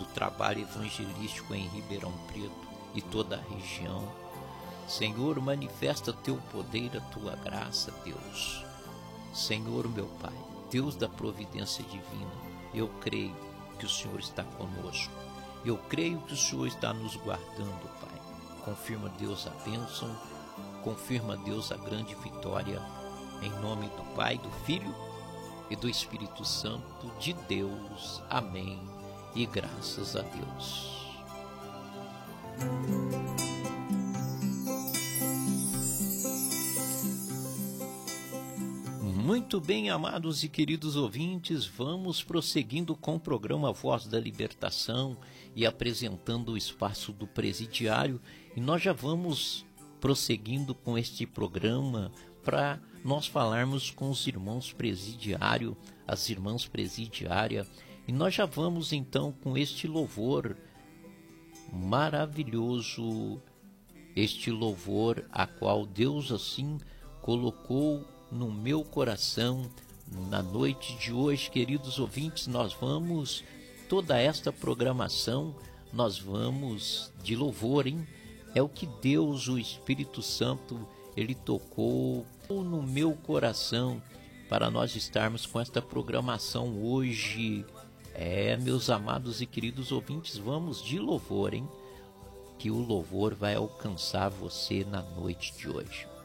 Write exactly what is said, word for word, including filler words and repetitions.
trabalho evangelístico em Ribeirão Preto e toda a região. Senhor, manifesta teu poder, a tua graça, Deus. Senhor, meu Pai, Deus da providência divina, eu creio que o Senhor está conosco. Eu creio que o Senhor está nos guardando, Pai. Confirma, Deus, a bênção. Confirma, Deus, a grande vitória. Em nome do Pai, do Filho e do Espírito Santo de Deus. Amém. E graças a Deus. Muito bem, amados e queridos ouvintes, vamos prosseguindo com o programa Voz da Libertação e apresentando o espaço do presidiário. E nós já vamos prosseguindo com este programa para nós falarmos com os irmãos presidiários, as irmãs presidiárias. E nós já vamos então com este louvor maravilhoso, este louvor a qual Deus assim colocou no meu coração na noite de hoje. Queridos ouvintes, nós vamos, toda esta programação, nós vamos de louvor, hein? É o que Deus, o Espírito Santo, Ele tocou no meu coração para nós estarmos com esta programação hoje. É, meus amados e queridos ouvintes, vamos de louvor, hein? Que o louvor vai alcançar você na noite de hoje.